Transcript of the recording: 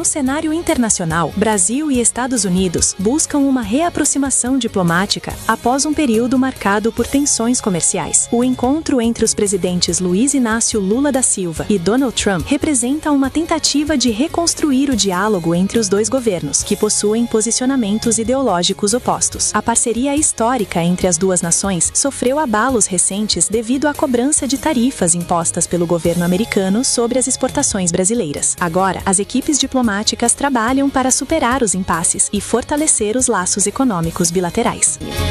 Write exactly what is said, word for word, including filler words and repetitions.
cenário internacional, Brasil e Estados Unidos buscam uma reaproximação diplomática após um período marcado por tensões comerciais. O encontro entre os presidentes Luiz Inácio Lula da Silva e Donald Trump representa uma tentativa de reconstruir o diálogo entre os dois governos, que possuem posicionamentos ideológicos opostos. A parceria histórica entre as duas nações sofreu abalos recentes devido à cobrança de tarifas impostas pelo governo americano sobre as exportações brasileiras. Agora, as equipes diplomáticas trabalham para superar os impasses e fortalecer os laços econômicos bilaterais.